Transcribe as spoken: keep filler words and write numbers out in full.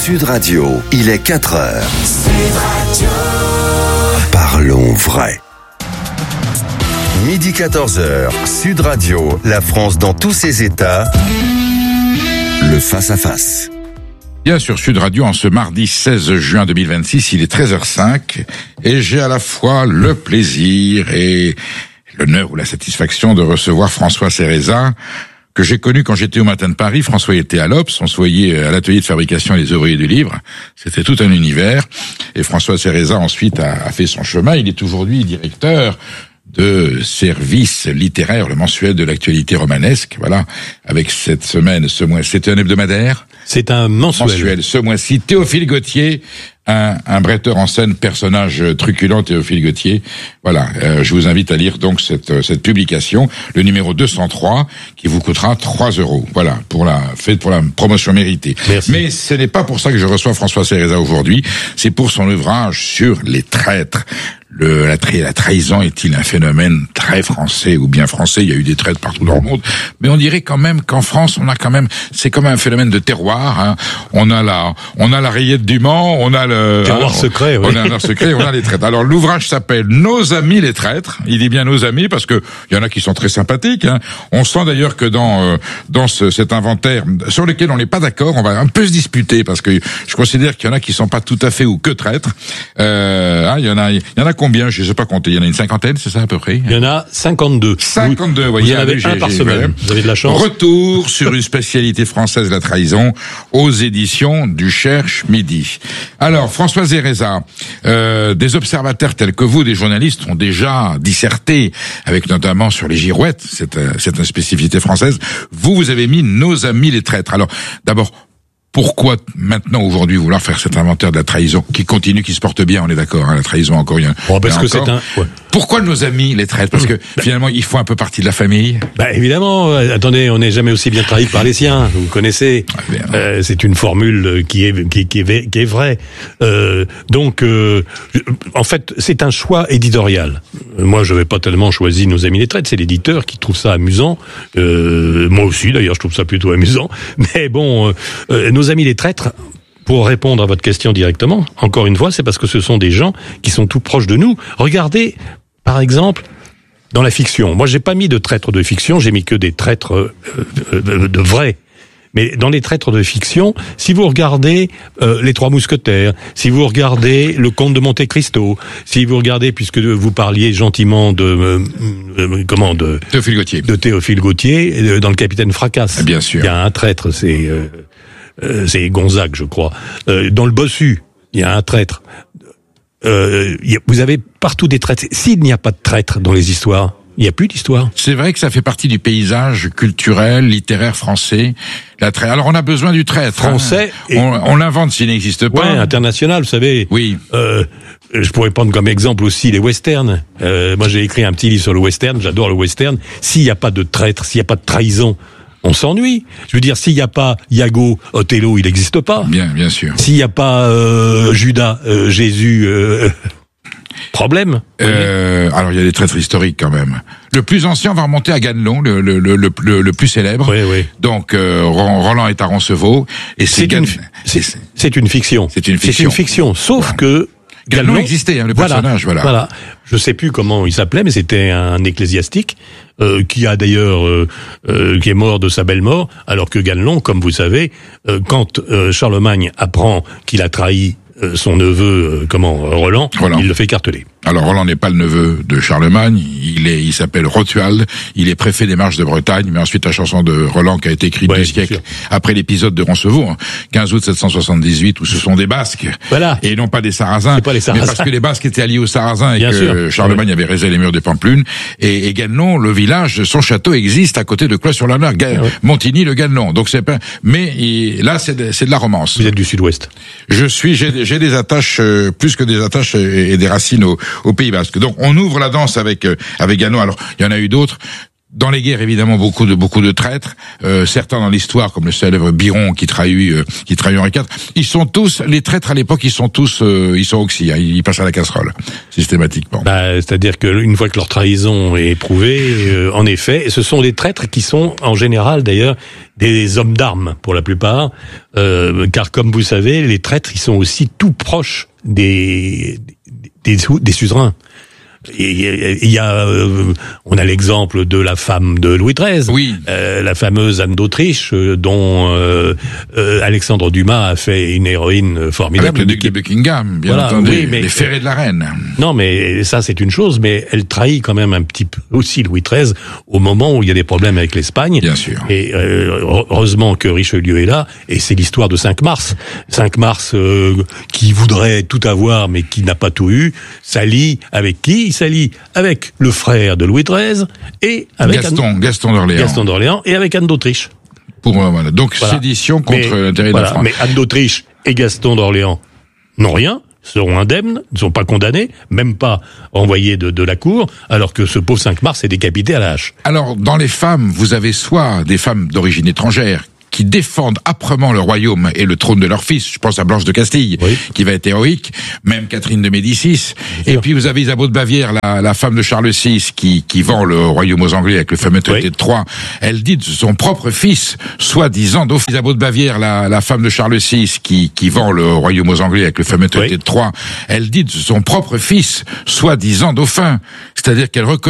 Sud Radio, il est quatre heures. Sud Radio. Parlons vrai. Midi quatorze heures, Sud Radio, la France dans tous ses états. Le face-à-face. Bien sur Sud Radio, en ce mardi seize juin deux mille vingt-six, il est treize heures cinq et j'ai à la fois le plaisir et l'honneur ou la satisfaction de recevoir François Cereza, que j'ai connu quand j'étais au Matin de Paris. François était à l'Obs, on se voyait à l'atelier de fabrication des ouvriers du livre. C'était tout un univers. Et François Cereza ensuite a, a fait son chemin. Il est aujourd'hui directeur de service littéraire, le mensuel de l'actualité romanesque. Voilà, avec cette semaine, ce mois, c'est un hebdomadaire. C'est un mensuel. mensuel. Ce mois-ci, Théophile Gautier, un, un bretteur en scène, personnage truculent, Théophile Gautier. Voilà, euh, je vous invite à lire donc cette cette publication, le numéro deux cent trois, qui vous coûtera trois euros. Voilà, pour la fête, pour la promotion méritée. Merci. Mais ce n'est pas pour ça que je reçois François Cereza aujourd'hui. C'est pour son ouvrage sur les traîtres. Le, la, tra- la trahison est-il un phénomène très français ou bien français? Il y a eu des traîtres partout dans le monde, mais on dirait quand même qu'en France, on a quand même, c'est comme un phénomène de terroir. Hein. On a la, on a la rayette du Mans, on a le terroir hein, secret. On, oui. on a un secret, on a les traîtres. Alors l'ouvrage s'appelle Nos amis les traîtres. Il dit bien nos amis parce que il y en a qui sont très sympathiques. Hein. On sent d'ailleurs que dans euh, dans ce, cet inventaire sur lequel on n'est pas d'accord, on va un peu se disputer parce que je considère qu'il y en a qui sont pas tout à fait ou que traîtres. Euh, hein, il y en a, il y en a combien? Je sais pas compter. Il y en a une cinquantaine, c'est ça à peu près? Il y en a cinquante-deux. cinquantedeux, vous, voyez. vous en avez j'ai, un par j'ai, semaine. Vous avez de la chance. Retour sur une spécialité française, la trahison, aux éditions du Cherche Midi. Alors, François Cereza, euh, des observateurs tels que vous, des journalistes, ont déjà disserté, avec notamment sur les girouettes, c'est, euh, c'est une spécificité française. Vous, vous avez mis nos amis les traîtres. Alors, d'abord, pourquoi maintenant, aujourd'hui, vouloir faire cet inventaire de la trahison qui continue, qui se porte bien, on est d'accord, hein, la trahison encore, il y a, bon, parce il y a que encore. c'est un... Ouais. Pourquoi nos amis les traîtres? Parce que finalement, ils font un peu partie de la famille. Bah évidemment, euh, attendez, on n'est jamais aussi bien trahi que par les siens, vous connaissez. Euh, c'est une formule qui est qui, qui est qui est vraie. Euh, donc, euh, en fait, c'est un choix éditorial. Moi, je n'avais pas tellement choisi nos amis les traîtres, c'est l'éditeur qui trouve ça amusant. Euh, moi aussi, d'ailleurs, je trouve ça plutôt amusant. Mais bon, euh, euh, nos amis les traîtres. Pour répondre à votre question directement, encore une fois, c'est parce que ce sont des gens qui sont tout proches de nous. Regardez, par exemple, dans la fiction. Moi, j'ai pas mis de traîtres de fiction, j'ai mis que des traîtres euh, euh, de vrais. Mais dans les traîtres de fiction, si vous regardez euh, les Trois Mousquetaires, si vous regardez le Comte de Monte Cristo, si vous regardez, puisque vous parliez gentiment de euh, euh, comment de Théophile Gautier, de Théophile Gautier, euh, dans le Capitaine Fracasse, bien sûr, il y a un traître, c'est euh, euh, c'est Gonzague, je crois. Euh, dans le Bossu, il y a un traître. Euh, y a, vous avez partout des traîtres. S'il n'y a pas de traître dans les histoires, il n'y a plus d'histoire. C'est vrai que ça fait partie du paysage culturel, littéraire français. La tra... Alors on a besoin du traître. Français. Hein. Et... On, on l'invente s'il n'existe pas. Ouais, international, vous savez. Oui. Euh, je pourrais prendre comme exemple aussi les westerns. Euh, moi j'ai écrit un petit livre sur le western, j'adore le western. S'il n'y a pas de traître, s'il n'y a pas de trahison, on s'ennuie. Je veux dire, s'il n'y a pas Iago, Othello, il n'existe pas. Bien, bien sûr. S'il n'y a pas euh, Judas, euh, Jésus... Euh, Problème. Euh, alors il y a des traîtres historiques quand même. Le plus ancien, on va remonter à Ganelon, le le le le, le plus célèbre. Oui, oui. Donc euh, Roland est à Roncevaux et c'est c'est, Gan... une, c'est, c'est une fiction. C'est une fiction. C'est une fiction. Sauf ouais. que Ganelon existait, hein, le voilà, personnage, voilà. Voilà. Je sais plus comment il s'appelait, mais c'était un ecclésiastique euh, qui a d'ailleurs euh, euh, qui est mort de sa belle mort, alors que Ganelon, comme vous savez, euh, quand euh, Charlemagne apprend qu'il a trahi euh, son neveu, euh, comment Roland, Roland, il le fait écarteler. Alors Roland n'est pas le neveu de Charlemagne, il est, il s'appelle Rotuald, il est préfet des Marches de Bretagne, mais ensuite la chanson de Roland qui a été écrite ouais, deux siècles sûr. après l'épisode de Roncevaux, hein, quinze août sept cent soixante-dix-huit, où ce sont des Basques, voilà. et non pas des Sarrasins, pas les Sarrasins. mais parce que les Basques étaient alliés aux Sarrasins et Bien que sûr. Charlemagne oui. avait rasé les murs de Pampelune, et, et Ganelon, le village, son château existe à côté de Cloix-sur-la-Mer, Ga- oui. Montigny-le-Ganelon, donc c'est pas, mais il, là c'est de, c'est de la romance. Vous êtes du Sud-Ouest. Je suis, j'ai, j'ai des attaches, euh, plus que des attaches et, et des racines au, au Pays Basque. Donc on ouvre la danse avec euh, avec Ganelon. Alors il y en a eu d'autres. Dans les guerres, évidemment, beaucoup de beaucoup de traîtres. Euh, certains dans l'histoire, comme le célèbre Biron qui trahit euh, qui trahit Henri quatre. Ils sont tous les traîtres à l'époque. Ils sont tous euh, ils sont oxy. Hein, ils passent à la casserole systématiquement. Bah, c'est-à-dire que une fois que leur trahison est prouvée, euh, en effet, ce sont des traîtres qui sont en général d'ailleurs des hommes d'armes pour la plupart, euh, car comme vous savez, les traîtres ils sont aussi tout proches des des, des suzerains. Il y a, euh, on a l'exemple de la femme de Louis treize, oui, euh, la fameuse Anne d'Autriche, euh, dont euh, euh, Alexandre Dumas a fait une héroïne formidable. Avec le duc de Buckingham, bien voilà, entendu, oui, mais, les ferrets de la reine. Non, mais ça c'est une chose, mais elle trahit quand même un petit peu aussi Louis treize au moment où il y a des problèmes avec l'Espagne. Bien sûr. Et euh, heureusement que Richelieu est là, et c'est l'histoire de cinq mars. cinq mars euh, qui voudrait tout avoir mais qui n'a pas tout eu, s'allie avec qui? Il s'allie avec le frère de Louis treize et avec Gaston, Anne... Gaston d'Orléans. Gaston d'Orléans et avec Anne d'Autriche. Pour euh, voilà. Donc voilà. Sédition contre l'intérêt voilà. de la France. Mais Anne d'Autriche et Gaston d'Orléans n'ont rien, seront indemnes, ne sont pas condamnés, même pas envoyés de, de la cour, alors que ce pauvre cinq mars est décapité à la hache. Alors, dans les femmes, vous avez soit des femmes d'origine étrangère qui défendent âprement le royaume et le trône de leur fils. Je pense à Blanche de Castille, oui, qui va être héroïque, même Catherine de Médicis. Et puis vous avez Isabeau de Bavière, la, la femme de Charles six, qui, qui vend le royaume aux Anglais avec le fameux traité oui. de Troyes. Elle dit de son propre fils, soi-disant dauphin. Isabeau de Bavière, la, la femme de Charles six, qui, qui vend le royaume aux Anglais avec le fameux traité oui. de Troyes. Elle dit de son propre fils, soi-disant dauphin. C'est-à-dire qu'elle reconnaît